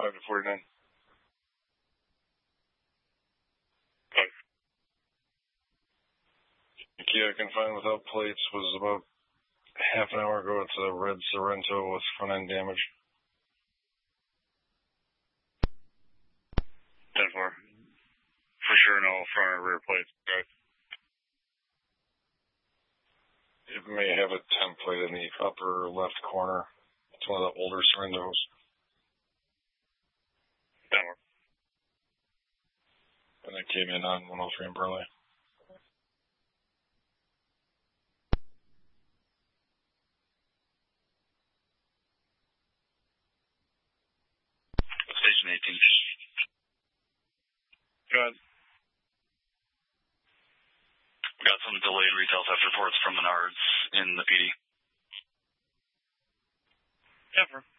5 to 49. Kia confined without plates was about half an hour ago. It's a red Sorrento with front end damage. 10-4. For sure, no front or rear plates. Okay. It may have a template in the upper left corner. It's one of the older Sorrentos. 10-4. And it came in on 103 in Burley. Station 18. Go ahead. We got some delayed retail theft reports from Menards in the PD. 10-4.